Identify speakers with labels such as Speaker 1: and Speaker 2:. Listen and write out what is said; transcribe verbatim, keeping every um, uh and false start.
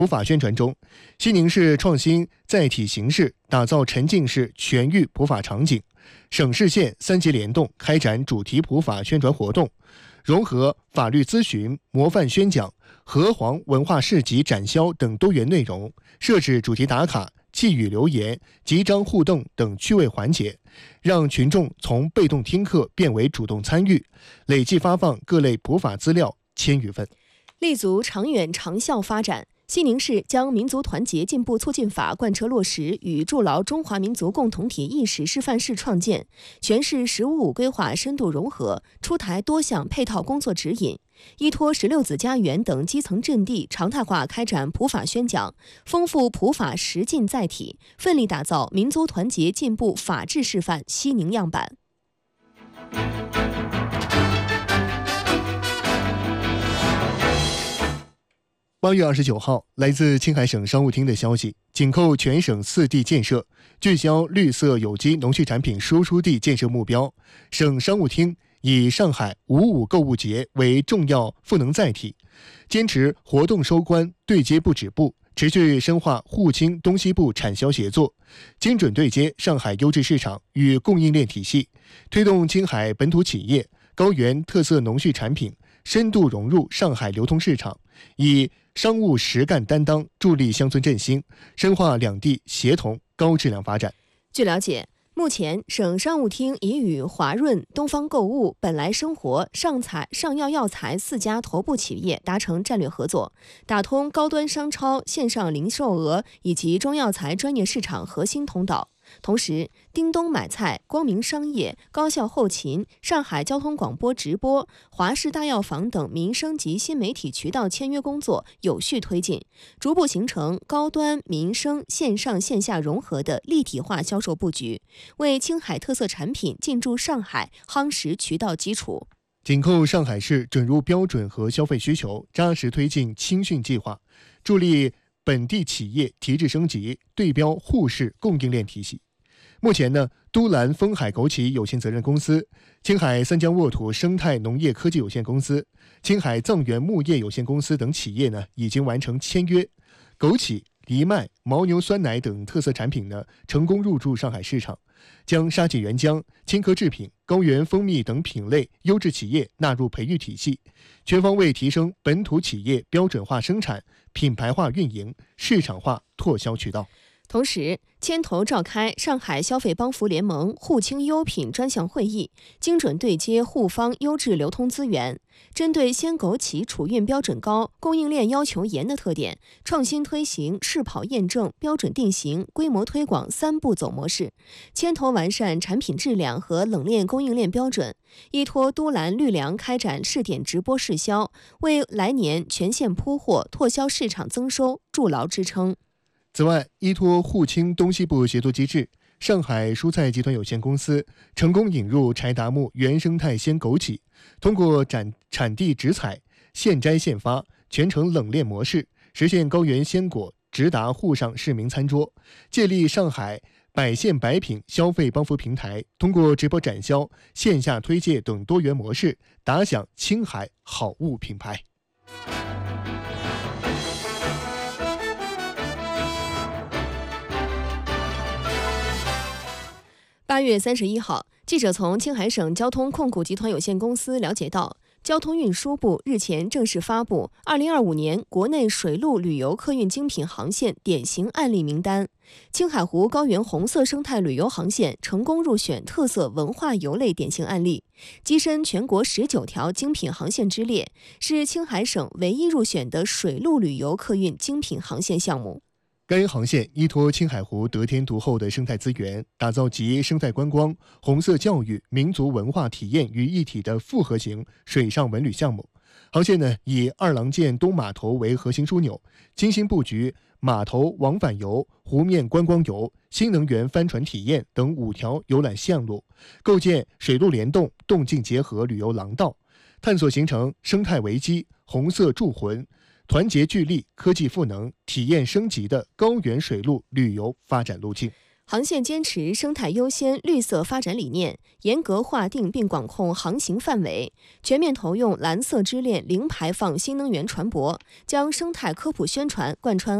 Speaker 1: 普法宣传中，西宁市创新载体形式，打造沉浸式全域普法场景，省市县三级联动开展主题普法宣传活动，融合法律咨询、模范宣讲、河黄文化市集展销等多元内容，设置主题打卡、寄语留言、集章互动等趣味环节，让群众从被动听课变为主动参与，累计发放各类普法资料千余份。
Speaker 2: 立足长远长效发展，西宁市将民族团结进步促进法贯彻落实与筑牢中华民族共同体意识示范式创建，全市“十五五”规划深度融合，出台多项配套工作指引，依托十六子家园等基层阵地，常态化开展普法宣讲，丰富普法实进载体，奋力打造民族团结进步法治示范西宁样板。
Speaker 1: 八月二十九号，来自青海省商务厅的消息，紧扣全省四地建设、聚焦绿色有机农畜产品输出地建设目标，省商务厅以上海“五五”购物节为重要赋能载体，坚持活动收官、对接不止步，持续深化沪青东西部产销协作，精准对接上海优质市场与供应链体系，推动青海本土企业、高原特色农畜产品深度融入上海流通市场，以商务实干担当助力乡村振兴，深化两地协同高质量发展。
Speaker 2: 据了解，目前省商务厅已与华润、东方购物、本来生活、上彩、上药药材四家头部企业达成战略合作，打通高端商超线上零售额以及中药材专业市场核心通道。同时，叮咚买菜、光明商业、高校后勤、上海交通广播直播、华氏大药房等民生及新媒体渠道签约工作有序推进，逐步形成高端民生线上线下融合的立体化销售布局，为青海特色产品进驻上海夯实渠道基础。
Speaker 1: 紧扣上海市准入标准和消费需求，扎实推进青训计划，助力本地企业提质升级，对标沪市供应链体系。目前呢，都兰丰海枸杞有限责任公司、青海三江沃土生态农业科技有限公司、青海藏源牧业有限公司等企业呢，已经完成签约，枸杞、藜麦、牦牛酸奶等特色产品呢，成功入驻上海市场，将沙棘原浆、青稞制品、高原蜂蜜等品类优质企业纳入培育体系，全方位提升本土企业标准化生产、品牌化运营、市场化拓销渠道。
Speaker 2: 同时，牵头召开上海消费帮扶联盟沪青优品专项会议，精准对接沪方优质流通资源，针对鲜枸杞储运标准高、供应链要求严的特点，创新推行试跑验证、标准定型、规模推广三步走模式，牵头完善产品质量和冷链供应链标准，依托都兰绿粮开展试点直播试销，为来年全线铺货、拓销市场增收筑牢支撑。
Speaker 1: 此外，依托沪青东西部协作机制，上海蔬菜集团有限公司成功引入柴达木原生态鲜枸杞，通过产产地直采、现摘现发、全程冷链模式，实现高原鲜果直达沪上市民餐桌。借力上海百县百品消费帮扶平台，通过直播展销、线下推介等多元模式，打响青海好物品牌。
Speaker 2: 八月三十一号，记者从青海省交通控股集团有限公司了解到，交通运输部日前正式发布二零二五年国内水陆旅游客运精品航线典型案例名单。青海湖高原红色生态旅游航线成功入选特色文化游类典型案例，跻身全国十九条精品航线之列，是青海省唯一入选的水陆旅游客运精品航线项目。
Speaker 1: 该航线依托青海湖得天独厚的生态资源，打造集生态观光、红色教育、民族文化体验于一体的复合型水上文旅项目。航线呢，以二郎剑东码头为核心枢纽，精心布局码头往返游、湖面观光游、新能源帆船体验等五条游览线路，构建水陆联动、动静结合旅游廊道，探索形成生态为基、红色铸魂、团结聚力、科技赋能、体验升级的高原水陆旅游发展路径。
Speaker 2: 航线坚持生态优先、绿色发展理念，严格划定并管控航行范围，全面投用蓝色支链零排放新能源船舶，将生态科普宣传贯穿